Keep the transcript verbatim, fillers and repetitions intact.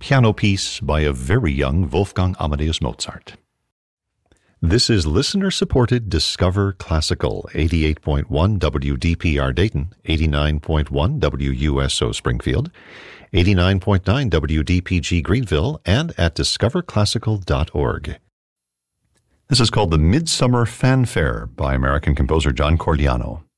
piano piece by a very young Wolfgang Amadeus Mozart. This is listener-supported Discover Classical, eighty-eight point one W D P R Dayton, eighty-nine point one W U S O Springfield, eighty-nine point nine W D P G Greenville, and at discover classical dot org. This is called the Midsummer Fanfare by American composer John Cordiano.